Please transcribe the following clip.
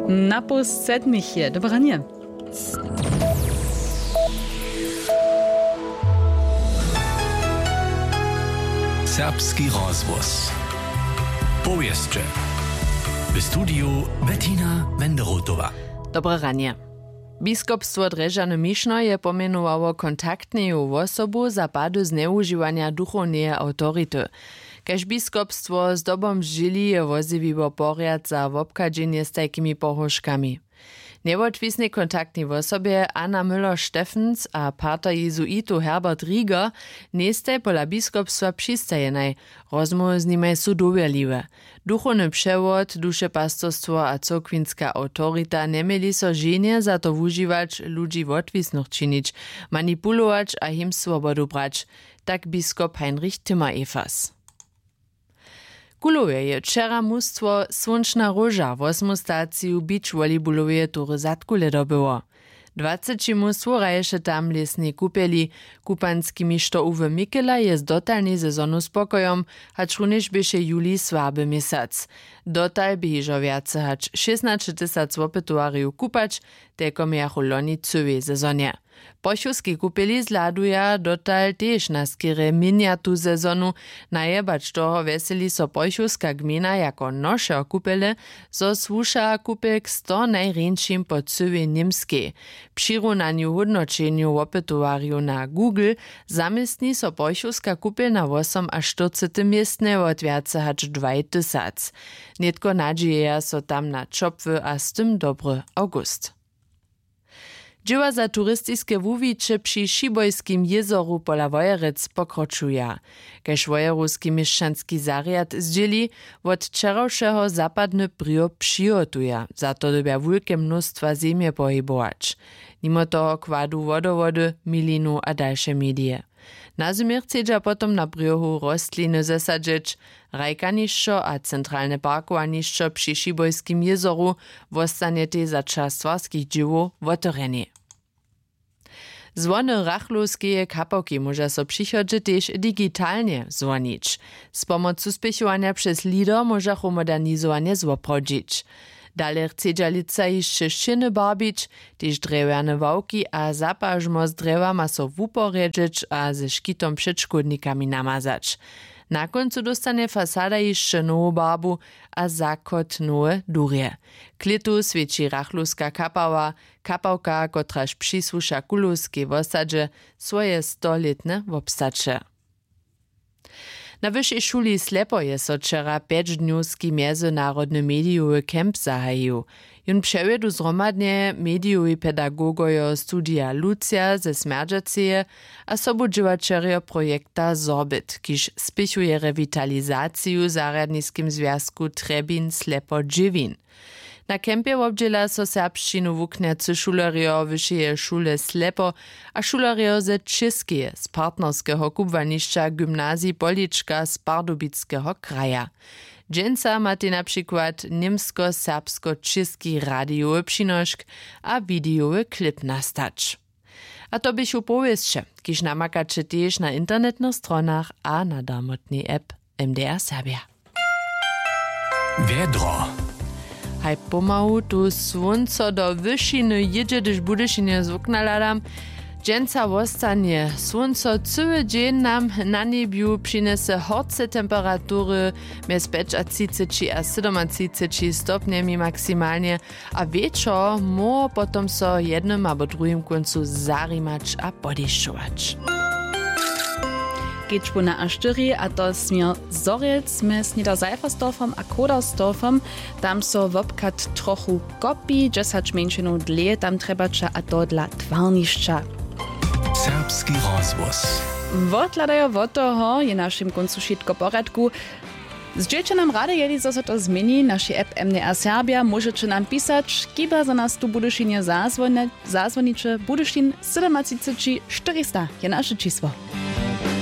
Na post sedmiche, dobranie. Serbski rozvoz. Powieszcze. W studiu Bettina Wenderotowa. Dobre ranie. Biskupstwo Drežany-Mišno je pomenowało kontaktneju osobu za padu zneužívania duchovnej autority. Kaž biskupstwo z dobom žili je woziwiło poriad za wobkadzenie z takimi pohoškami. Niewotwisnej kontaktnej osobie Anna Müller-Steffens a pater jezuitu Herbert Rieger neste pola biskupstwa přistajenej, rozmowy z nimaj su dowjerliwe. Duchowny przewod, duszepastorstwo a cokwinska autorita nemieli so ženje za to wužiwać ludzi wotwisnych czynić, manipulować a him swobodu brać, tak biskup Heinrich Timmer-Evers. Kuluje je wczera mustwo Słonczna Róża w 8. staciju beach volleyballowej tury Zadkule dobyło. 20 mustwo raješe tam lesnej kupeli, kupanski mišto Uwe Mikela je z dotalnej sezonu spokojom, hacz runež běše juli słaby miesiąc. Dotal by hižo viace hacz 16 000 opětowariju kupać, tekom jachu loni cywej sezonie. Pošovský kupeli zladuja dotal tež na skire minia tu sezonu, najebać toho veseli so pošovska gmina jako nošo kupele, so słuša kupek 100 najrjenšim po cywej nimskiej. Przy runaniu hodnočenju opětowariju na Google zamestni so pošovska kupel na 8 až 40 miestne od viace hacz 2000. Netko nadzieja so tam na čopwy a z tym dobry august. Dźěła za turistiske wuwiće przy Šibojskim jezoru pola Wojerec pokročuja. Kaž wojerowski mieszczanski zariad zdźěli, wot wčerawšeho zapadny brio přihotuje, za to dobia wulke mnóstwa zemje pohybować. Mimo toho kładu wodowody, milinu a dalsze medie. Na zimie chcedźa potom na briohu rostliny zesadźeć, rajkanišćo a centralne parkowanišćo przy Šibojskim jezoru wostanie te za czas swarskich dźěłów wotorenie. Zwony rachluskie kapałki może so przychodzi też digitalnie zwonić. Z pomocą spěchowania przez lider może modernizowanie zwoprodzić. Dalej chcedźa lica jeszcze šiny barbić, też drewjane wałki a zapażmo z drewa ma so wuporjedźeć a ze szkitom przed szkodnikami namazać. Na końcu dostanie fasada jeszcze nową barbu a zakot nowe durje. Klitu świeci rachluska kapałka, kotraż przysłusza kuluskiej wosadze, swoje 100-letne wobstacze. Na wyższej szuli Slepo je so wczera 5-dniowski międzynarodny mediowy kemp zahajił. Jun przewiedu zromadnie mediowy pedagogojo studia Lucia ze Smerdżaceje a sobudźiwačerjo projekta Zorbit, kiż spěchuje rewitalizaciju zarjadniskim związku Trebin-Slepo-Dźěwin. Na kempie wobdźěla so serbšćinu wuknjacy šulerjo wyšeje šule Slepo a šulerjo ze Českeje z partnerskeho kubłanišća gymnazji Polička z Pardubickeho kraja. Dżęca maty na przykład niemsko-serbsko-český radiowy přinošk a videowy klip nastać. A to byś upowieszcze, kiż namakacie też na internetnych stronach a na darmotnej app MDR Serbia. Wiedro. Haj pomału tu słonco do wyšiny jedzie, gdyż budyšinie z okna ladam. Dżęca wostanie słonco cały dzień nam na niebiu przynese horce temperatury mez 35 a 37 stopniami maksymalnie, a wieczor mo potom so jednym albo drugim końcu zarimać a podešťować. Geht na A4, a to smir Zorec mes Niederseifersdorfom a Kodersdorfom. Tam so wobkat trochu kopi, 10 menšinu dlje, tam trebača a to dla twarnišća. Serbski rozvoz. Wotladajo wo toho je našim koncu šitko poradku. Zdźelte nam rade jeli, zo se to zmieni. Naši app MDR Serbia możecie nam pisać, kiba za nas tu budyšinie zazwonicze. Budyšin 37 400 je naše číslo.